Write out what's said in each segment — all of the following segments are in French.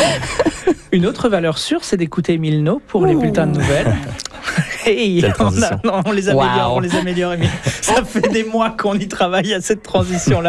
Une autre valeur sûre, c'est d'écouter Émile No pour les bulletins de nouvelles. Hey, on les améliore, Émile. Ça fait des mois qu'on y travaille à cette transition-là.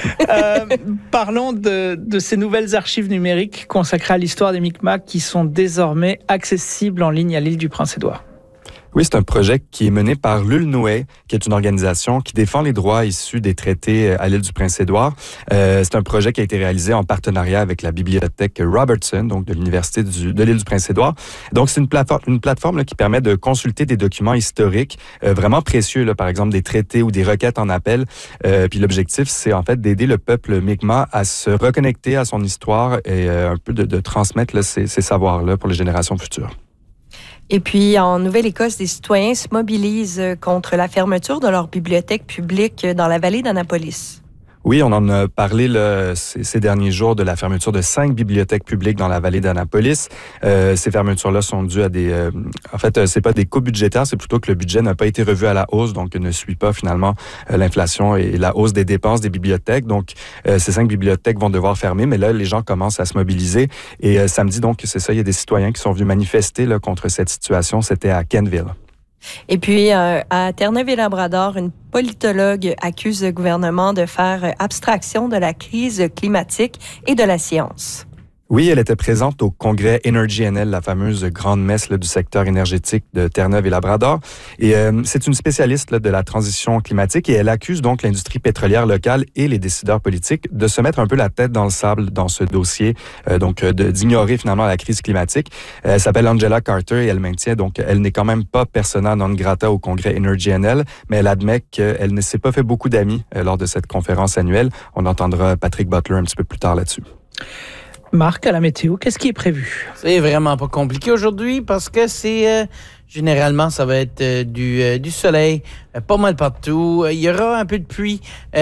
Parlons de ces nouvelles archives numériques consacrées à l'histoire des Micmacs qui sont désormais accessibles en ligne à l'île du Prince-Édouard. Oui, c'est un projet qui est mené par l'ULNUE, qui est une organisation qui défend les droits issus des traités à l'île du Prince-Édouard. C'est un projet qui a été réalisé en partenariat avec la bibliothèque Robertson, donc de l'Université de l'île du Prince-Édouard. Donc, c'est une plateforme là, qui permet de consulter des documents historiques vraiment précieux, là, par exemple des traités ou des requêtes en appel. Puis l'objectif, c'est en fait d'aider le peuple Mi'kmaq à se reconnecter à son histoire et un peu de transmettre là, ces savoirs-là pour les générations futures. Et puis, en Nouvelle-Écosse, des citoyens se mobilisent contre la fermeture de leur bibliothèque publique dans la vallée d'Annapolis. Oui, on en a parlé ces derniers jours de la fermeture de 5 bibliothèques publiques dans la vallée d'Annapolis. Ces fermetures-là sont dues à des... en fait, c'est pas des coûts budgétaires, c'est plutôt que le budget n'a pas été revu à la hausse, donc ne suit pas finalement l'inflation et la hausse des dépenses des bibliothèques. Donc, ces 5 bibliothèques vont devoir fermer, mais là, les gens commencent à se mobiliser. Et samedi, donc, c'est ça, il y a des citoyens qui sont venus manifester là, contre cette situation. C'était à Kenville. Et puis, à Terre-Neuve-et-Labrador, une politologue accuse le gouvernement de faire abstraction de la crise climatique et de la science. Oui, elle était présente au congrès Energy NL, la fameuse grande messe là, du secteur énergétique de Terre-Neuve et Labrador. Et c'est une spécialiste là, de la transition climatique et elle accuse donc l'industrie pétrolière locale et les décideurs politiques de se mettre un peu la tête dans le sable dans ce dossier, d'ignorer finalement la crise climatique. Elle s'appelle Angela Carter et elle maintient, donc elle n'est quand même pas persona non grata au congrès Energy NL, mais elle admet qu'elle ne s'est pas fait beaucoup d'amis lors de cette conférence annuelle. On entendra Patrick Butler un petit peu plus tard là-dessus. Marc, à la météo, qu'est-ce qui est prévu? C'est vraiment pas compliqué aujourd'hui parce que c'est généralement ça va être du soleil pas mal partout. Il y aura un peu de pluie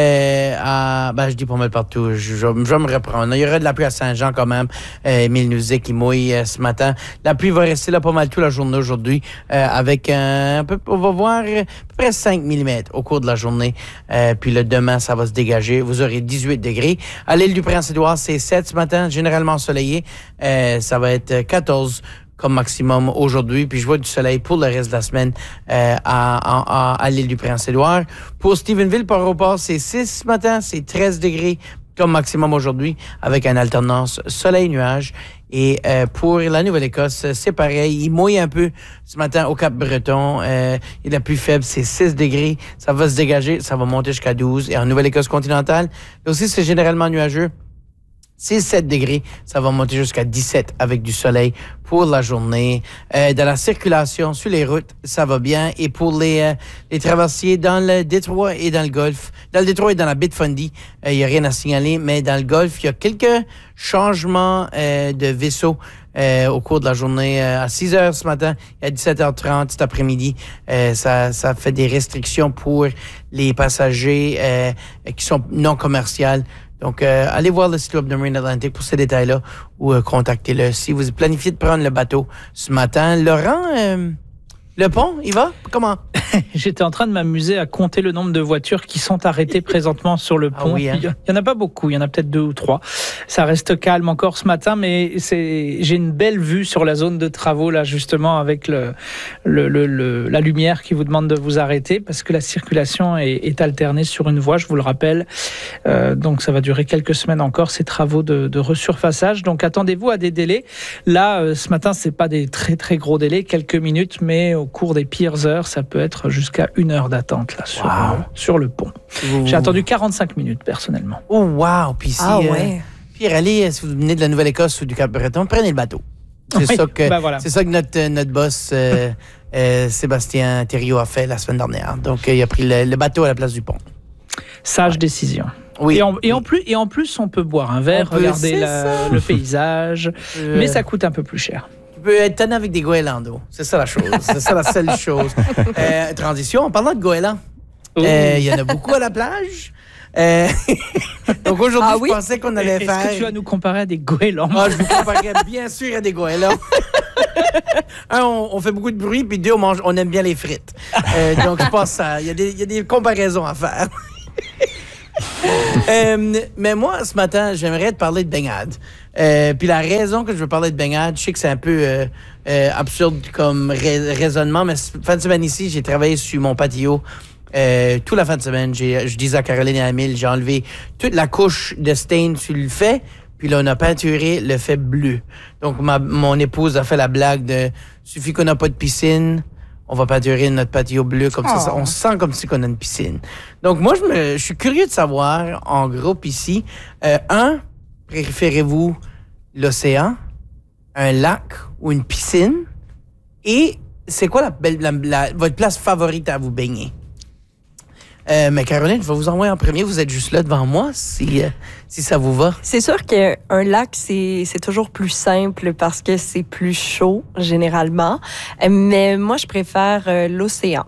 je dis pas mal partout, je vais me reprendre. Il y aura de la pluie à Saint-Jean quand même. Émile nous disait qu'il mouille ce matin. La pluie va rester là pas mal toute la journée aujourd'hui avec un peu, on va voir à peu près 5 mm au cours de la journée. Puis le demain, ça va se dégager. Vous aurez 18 degrés. À l'île du Prince-Édouard, c'est 7 ce matin, généralement ensoleillé. Ça va être 14 comme maximum aujourd'hui. Puis je vois du soleil pour le reste de la semaine à l'île du Prince-Édouard. Pour Stephenville, Port-au-Port, c'est 6 ce matin, c'est 13 degrés comme maximum aujourd'hui, avec une alternance soleil-nuage. Et pour la Nouvelle-Écosse, c'est pareil. Il mouille un peu ce matin au Cap-Breton. Et la plus faible, c'est 6 degrés. Ça va se dégager, ça va monter jusqu'à 12. Et en Nouvelle-Écosse continentale, là aussi, c'est généralement nuageux. C'est 7 degrés, ça va monter jusqu'à 17 avec du soleil pour la journée. Dans la circulation sur les routes, ça va bien. Et pour les traversiers dans le Détroit et dans le Golfe, dans le Détroit et dans la baie de Fundy, il n'y a rien à signaler. Mais dans le Golfe, il y a quelques changements de vaisseaux au cours de la journée. À 6 heures ce matin et à 17h30 cet après-midi, ça fait des restrictions pour les passagers qui sont non commerciaux. Donc, allez voir le site web de Marine Atlantic pour ces détails-là ou contactez-le. Si vous planifiez de prendre le bateau ce matin, Laurent, le pont, il va? Comment? J'étais en train de m'amuser à compter le nombre de voitures qui sont arrêtées présentement sur le pont. Ah oui, hein? Il n'y en a pas beaucoup, il y en a peut-être 2 ou 3. Ça reste calme encore ce matin, mais j'ai une belle vue sur la zone de travaux, là, justement, avec la lumière qui vous demande de vous arrêter, parce que la circulation est alternée sur une voie, je vous le rappelle. Donc, ça va durer quelques semaines encore, ces travaux de resurfaçage. Donc, attendez-vous à des délais. Là, ce matin, c'est pas des très, très gros délais, quelques minutes, mais au cours des pires heures, ça peut être jusqu'à 1 heure d'attente là sur le pont. J'ai attendu 45 minutes personnellement. Oh wow! Puis Pierre, allez, si vous venez de la Nouvelle-Écosse ou du Cap-Breton, prenez le bateau. C'est ça que c'est ça que notre boss Sébastien Thériault a fait la semaine dernière. Donc il a pris le bateau à la place du pont. Sage décision. Oui. Et en plus, on peut boire un verre, regarder le paysage, mais ça coûte un peu plus cher. Tu peux être tanné avec des goélands d'eau. C'est ça la chose. C'est ça la seule chose. Transition, en parlant de goélands, il y en a beaucoup à la plage. Donc aujourd'hui, je pensais qu'on allait faire... Est-ce que tu vas nous comparer à des goélands? Je vous comparerais bien sûr à des goélands. Un, on fait beaucoup de bruit, puis deux, on aime bien les frites. Donc je pense qu'il y a des comparaisons à faire. Mais moi, ce matin, j'aimerais te parler de baignade. Puis la raison que je veux parler de baignade, je sais que c'est un peu absurde comme raisonnement, mais fin de semaine ici, j'ai travaillé sur mon patio. Toute la fin de semaine, je disais à Caroline et à Emile, j'ai enlevé toute la couche de stain sur le fait, puis là, on a peinturé le fait bleu. Donc, mon épouse a fait la blague de « suffit qu'on n'a pas de piscine, on va peinturer notre patio bleu, comme ça, on se sent comme si on a une piscine. » Donc, moi, je suis curieux de savoir, en groupe ici, préférez-vous l'océan, un lac ou une piscine? Et c'est quoi votre place favorite à vous baigner? Mais Caroline, je vais vous envoyer en premier. Vous êtes juste là devant moi, si ça vous va. C'est sûr qu'un lac, c'est toujours plus simple parce que c'est plus chaud, généralement. Mais moi, je préfère l'océan.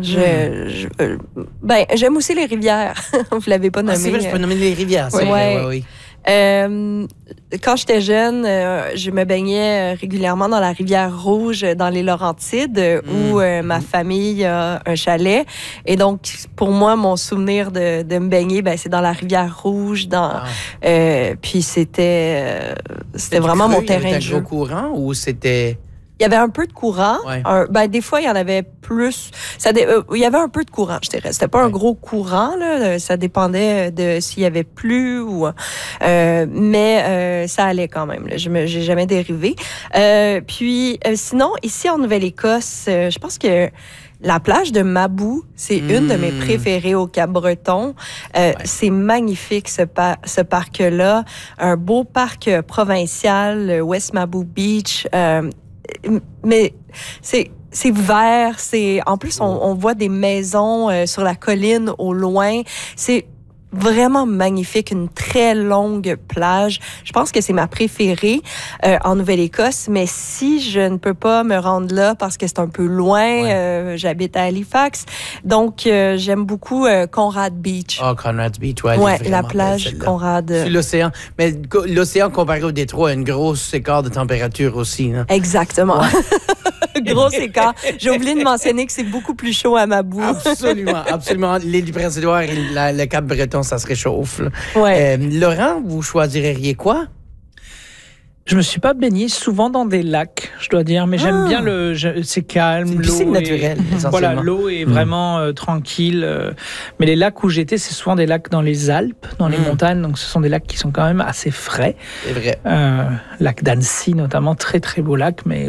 J'aime aussi les rivières. Vous l'avez pas nommé. C'est vrai, je peux nommer les rivières. C'est vrai, oui. Quand j'étais jeune, je me baignais régulièrement dans la rivière Rouge, dans les Laurentides, où ma famille a un chalet. Et donc, pour moi, mon souvenir de me baigner, c'est dans la rivière Rouge. Puis c'était vraiment mon terrain de jeu. C'était un gros courant ou c'était... Il y avait un peu de courant. Ouais. Des fois, il y en avait plus. Il y avait un peu de courant, je dirais. C'était pas un gros courant, là. Ça dépendait de s'il y avait plus ou. Mais ça allait quand même. Là. J'ai jamais dérivé. Puis, sinon, ici en Nouvelle-Écosse, je pense que la plage de Mabou, c'est une de mes préférées au Cap-Breton. C'est magnifique, ce parc-là. Un beau parc provincial, West Mabou Beach. Mais c'est vert, en plus on voit des maisons sur la colline au loin. C'est vraiment magnifique, une très longue plage. Je pense que c'est ma préférée en Nouvelle-Écosse, mais si je ne peux pas me rendre là parce que c'est un peu loin, j'habite à Halifax, donc j'aime beaucoup Conrad Beach. Conrad Beach, la plage belle, Conrad. Sur l'océan, mais l'océan comparé au détroit a une grosse écart de température aussi. Hein? Exactement. Ouais. Gros écart. J'ai oublié de mentionner que c'est beaucoup plus chaud à Mabou. Absolument. L'île du Prince-Édouard et le Cap-Breton, ça se réchauffe. Ouais. Laurent, vous choisiriez quoi? Je me suis pas baigné souvent dans des lacs, je dois dire, mais j'aime bien c'est calme. C'est une piscine naturelle, essentiellement. Voilà, l'eau est vraiment tranquille. Mais les lacs où j'étais, c'est souvent des lacs dans les Alpes, dans les montagnes, donc ce sont des lacs qui sont quand même assez frais. C'est vrai. Lac d'Annecy notamment, très très beau lac, mais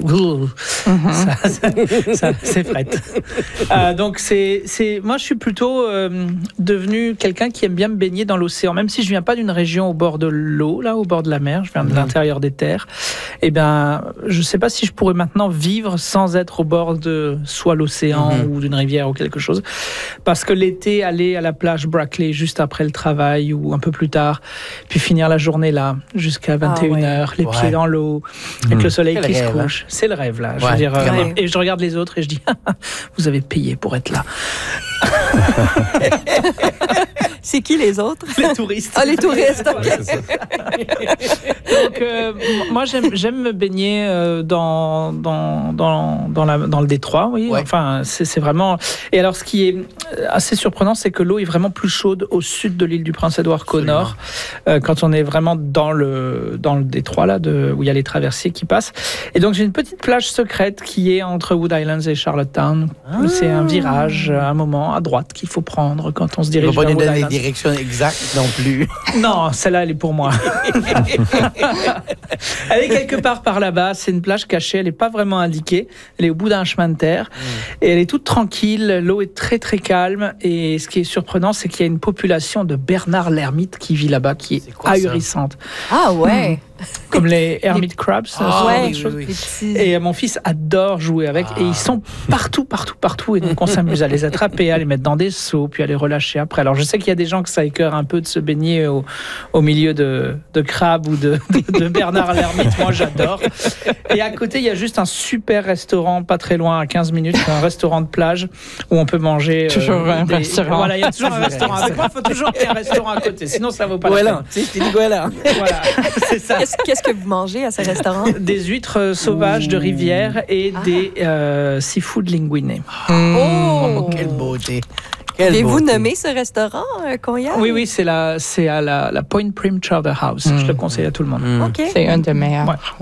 ça c'est fret. Donc moi je suis plutôt devenu quelqu'un qui aime bien me baigner dans l'océan, même si je viens pas d'une région au bord de l'eau, là, au bord de la mer, je viens de l'intérieur des terres. Eh bien, je ne sais pas si je pourrais maintenant vivre sans être au bord de soit l'océan ou d'une rivière ou quelque chose. Parce que l'été, aller à la plage Brackley juste après le travail ou un peu plus tard, puis finir la journée là, jusqu'à 21h, les pieds dans l'eau, avec le soleil qui se couche. C'est le rêve, là. Je veux dire, et je regarde les autres et je dis, vous avez payé pour être là. C'est qui les autres? Les touristes. Les touristes, OK. Donc, moi, j'aime me baigner dans le détroit, oui. Ouais. Enfin, c'est vraiment... Et alors, ce qui est assez surprenant, c'est que l'eau est vraiment plus chaude au sud de l'île du Prince-Édouard qu'au nord, quand on est vraiment dans le détroit, là, où il y a les traversiers qui passent. Et donc, j'ai une petite plage secrète qui est entre Wood Islands et Charlottetown. C'est un virage, un moment à droite qu'il faut prendre quand on se dirige vers Wood Islands. Direction exacte non plus. Non, celle-là, elle est pour moi. Elle est quelque part par là-bas. C'est une plage cachée. Elle n'est pas vraiment indiquée. Elle est au bout d'un chemin de terre. Et elle est toute tranquille. L'eau est très, très calme. Et ce qui est surprenant, c'est qu'il y a une population de Bernard l'ermite qui vit là-bas, qui est ahurissante. Ah ouais. Comme les hermit crabs. Oui. Et mon fils adore jouer avec. Et ils sont partout. Et donc, on s'amuse à les attraper, à les mettre dans des seaux, puis à les relâcher après. Alors, je sais qu'il y a des gens que ça écœure un peu de se baigner au milieu de crabes ou de Bernard l'ermite. Moi, j'adore. Et à côté, il y a juste un super restaurant, pas très loin, à 15 minutes, un restaurant de plage où on peut manger. Toujours un restaurant. Voilà, il y a toujours un restaurant. Avec moi, il faut toujours qu'il y ait un restaurant à côté. Sinon, ça ne vaut pas la peine. Tu sais, je t'ai dit Goéland. Voilà, c'est ça. Qu'est-ce que vous mangez à ce restaurant? Des huîtres sauvages de rivière et des seafood linguine. Oh, quelle beauté! Pouvez-vous nommer ce restaurant, Cognac? Oui, c'est à la Point Prim Charter House. Je le conseille à tout le monde. OK. C'est un des meilleurs. Ouais.